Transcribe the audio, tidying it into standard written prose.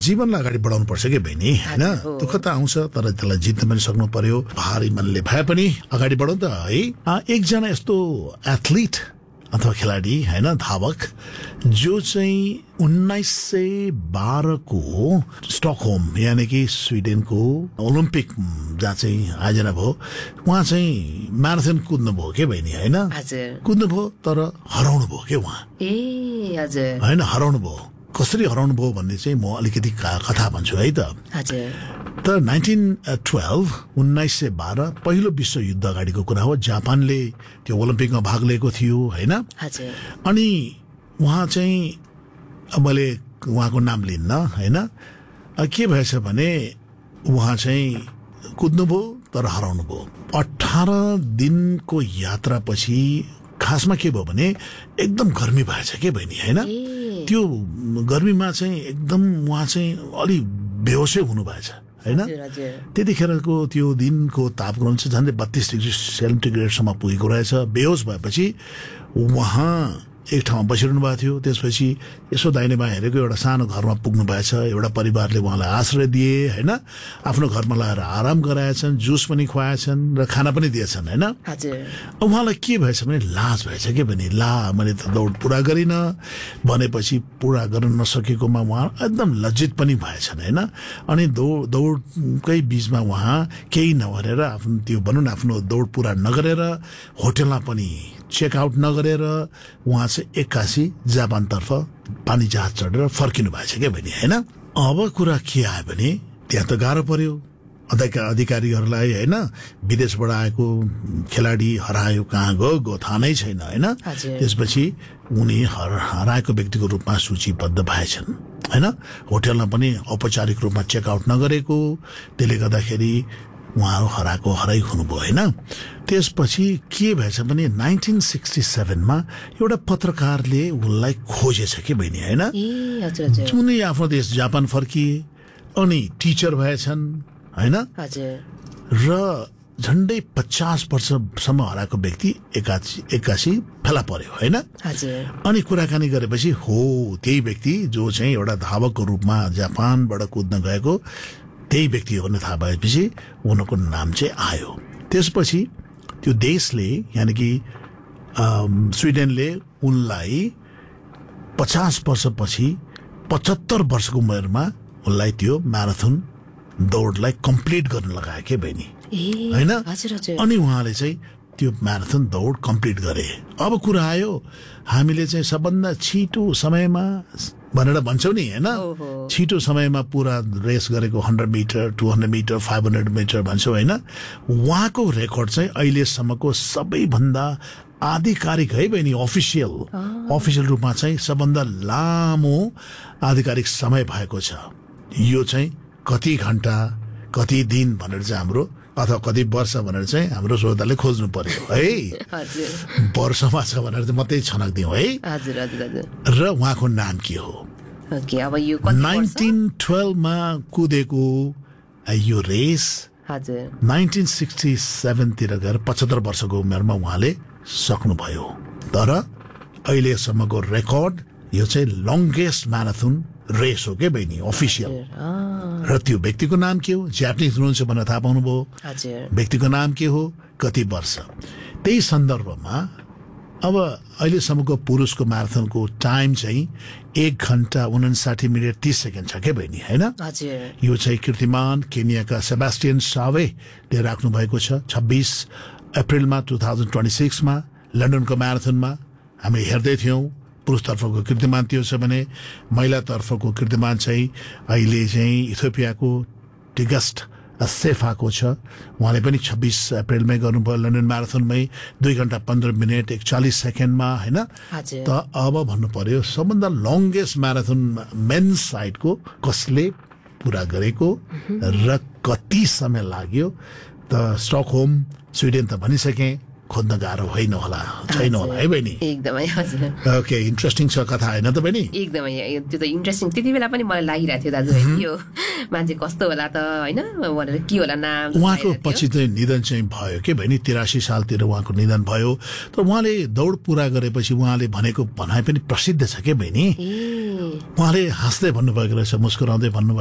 जीवनलाई अगाडि बढाउनु पर्छ के बहिनी हैन दुःख त आउँछ तर त्यसलाई जित्न पनि सक्नु पर्यो भारी मनले भए पनि अगाडि बढाउँ त है एकजना यस्तो एथलिट अथवा खेलाडी हैन धावक जो चाहिँ 1912 को स्टकहोम यानी कि स्विडेनको ओलम्पिक जहाँ चाहिँ आयोजना भयो उहाँ चाहिँ म्याराथन कुद्नु भयो के बहिनी हैन कुद्नु भयो तर हराउनु भयो के उहाँ हैन हराउनु भयो कसरी हराउनु भयो भन्ने चाहिँ म अलिकति कथा भन्छु है त त 1912 पहिलो विश्व युद्ध अगाडिको कुरा हो जापानले त्यो ओलम्पिकमा भाग लिएको थियो हैन अनि उहाँ चाहिँ मैले उहाँको नाम लिन्न हैन के भएछ भने उहाँ चाहिँ कुद्नुभयो तर हराउनु भयो 18 दिनको यात्रापछि खासमा के भयो भने एकदम गर्मी भएछ के बहिनी हैन त्यो गर्मीमा चाहिँ एकदम उहाँ चाहिँ अलि बेहोसै हुनु भएछ हैन त्यतिखेरको त्यो दिनको तापक्रम चाहिँ झन्डै 32 डिग्री सेन्टिग्रेडसम्म पुगेको रहेछ बेहोस भएपछि उहाँ एक ठाउँमा बसिरहनु भएको थियो त्यसपछि यसो दाहिने बायाँ हेरेको एउटा सानो घरमा पुग्नु भएछ एउटा परिवारले उहाँलाई आश्रय दिए हैन आफ्नो घरमा ल्याएर आराम गराएछन् जुस पनि खुवाएछन् र खाना पनि दिएछन् हैन उहाँलाई के भएछ भने लाज भएछ के भने ला मैले त दौड पुरा गरिन भनेपछि पुरा गर्न नसकेकोमा उहाँ एकदम लज्जित पनि भएछन् हैन अनि दौडकै बीचमा उहाँ केही नगरेर आफ्नो त्यो भनौं न आफ्नो दौड पुरा नगरेर होटलमा पनि चेक आउट नगरेर उहाँ चाहिँ एक्कासी जापानतर्फ पानी जहाज चढेर फर्किनु भएछ के भने हैन अब कुरा के आयो भने त्यहाँ त गाह्रो पर्यो अधिकारीहरूलाई हैन विदेशबाट आएको खेलाडी हरायो कहाँ गयो थाहा नै छैन हैन त्यसपछि उनी हराएको व्यक्तिको रूपमा सूचीबद्ध भएछन् हैन होटलमा पनि औपचारिक रूपमा चेक आउट नगरेको त्यसले गर्दाखेरि उहाँहरू हराई हुनुभयो हैन त्यसपछि के भएछ भने 1967 मा एउटा पत्रकारले उनलाई खोजेछ के बहिनी हैन उनी आफ्नो देश जापान फर्किए अनि टिचर भएछन् हैन र झन्डै 50 वर्षसम्म हराएको व्यक्ति एक्कासी फेला पर्यो हैन अनि कुराकानी गरेपछि हो त्यही व्यक्ति जो चाहिँ एउटा धावकको रूपमा जापानबाट कुद्न गएको त्यही व्यक्ति हो भन्ने थाहा भएपछि उनको नाम चाहिँ आयो त्यसपछि त्यो देशले यानी कि स्विडेनले उनलाई 50 वर्षपछि 75 वर्षको उमेरमा उनलाई त्यो म्याराथन दौडलाई कम्प्लिट गर्न लगायो के बहिनी हैन अनि उहाँले चाहिँ त्यो म्याराथन दौड कम्प्लिट गरे अब कुरा आयो हामीले चाहिँ सबभन्दा छिटो समयमा भनेर भन्छौ नि हैन छिटो समयमा पूरा रेस गरेको 100 मिटर 200 मिटर 500 मिटर भन्छौ हैन उहाँको रेकर्ड चाहिँ अहिलेसम्मको सबैभन्दा आधिकारिक है बहिनी अफिसियल रूपमा चाहिँ सबभन्दा लामो आधिकारिक समय भएको छ यो चाहिँ कति घण्टा कति दिन भनेर चाहिँ हाम्रो अथवा कति वर्ष भनेर चाहिँ हाम्रो श्रोताले खोज्नु पर्यो है वर्षमा छ भनेर चाहिँ मात्रै छनक दिउँ है र उहाँको नाम के हो 1912 मा कुदेको यो रेस 1967 तिर गएर 75 वर्षको उमेरमा उहाँले सक्नुभयो तर अहिलेसम्मको रेकर्ड यो चाहिँ लङ्गेस्ट म्याराथन रेस हो के बहिनी अफिसियल र त्यो व्यक्तिको नाम के हो जापानिज हुनुहुन्छ भनेर थाहा पाउनुभयो व्यक्तिको नाम के हो कति वर्ष त्यही सन्दर्भमा अब अहिलेसम्मको पुरुषको म्याराथनको टाइम चाहिँ 1 घण्टा 59 मिनट 30 सेकेन्ड छ के बहिनी हैन यो चाहिँ कीर्तिमान केनियाका सेबास्टियन सावेले राख्नु भएको छ 26 अप्रिलमा 2026 मा लन्डनको म्याराथनमा हामी हेर्दै थियौं पुरुषतर्फको कीर्तिमान त्यो छ भने महिलातर्फको कीर्तिमान चाहिँ अहिले चाहिँ इथियोपियाको टिगस्ट सेफाको छ उहाँले पनि 26 अप्रिलमै गर्नुभयो लन्डन म्याराथनमै 2 घण्टा 15 मिनट 41 सेकेन्डमा हैन त अब भन्नु पर्यो सबभन्दा लङ्गेस्ट म्याराथन मेन्स साइडको कसले पूरा गरेको र कति समय लाग्यो त स्टकहोम स्विडेन त भनिसके खोज्न गाह्रो होइन होला छैन होला है बहिनी एकदमै हजुर ओके इन्ट्रेस्टिङ छ कथा हैन त बहिनी एकदमै त्यो त इन्ट्रेस्टिङ त्यति बेला पनि मलाई लागिरहेको थियो दाजु यो मान्छे कस्तो होला त हैन भनेर के होला नाम उहाँको पछि चाहिँ निधन चाहिँ भयो के बहिनी 83 सालतिर उहाँको निधन भयो तर उहाँले दौड पूरा गरेपछि उहाँले भनेको भनाइ पनि प्रसिद्ध छ के बहिनी उहाँले हाँस्दै भन्नुभएको रहेछ मुस्कुराउँदै भन्नुभयो